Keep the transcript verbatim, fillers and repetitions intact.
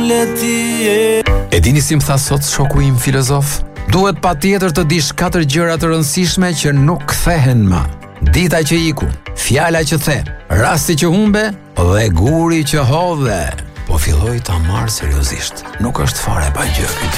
letije. E dini si më tha sot shoku im filozof? Duhet patjetër të dish katër gjëra të rëndësishme që nuk kthehen më. Dita që iku, fjala që the, rasti që humbe dhe guri që hodhe. Po filloi ta marr seriozisht. Nuk është fare pa gjë.